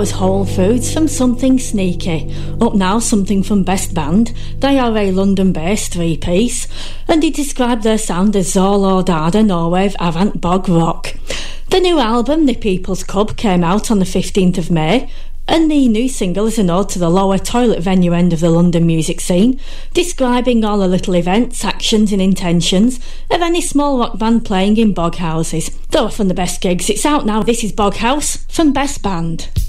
was Whole Foods from Something Sneaky. Up now, something from Best Band. They are a London-based three-piece, and he described their sound as Zorlord Dada Norwave Avant Bog Rock. The new album, The People's Cub, came out on the 15th of May, and the new single is an ode to the lower toilet venue end of the London music scene, describing all the little events, actions and intentions of any small rock band playing in bog houses. They're often the best gigs. It's out now. This is Bog House from Best Band.